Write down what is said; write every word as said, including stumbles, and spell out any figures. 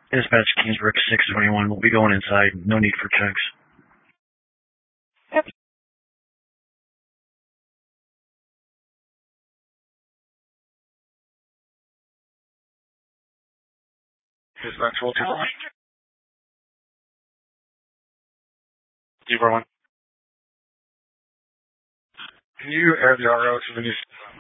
Dispatch Kingsbrook six twenty-one. We'll be going inside. No need for checks. Yep. Dispatch roll two. Zero one. Can you air the R O to the new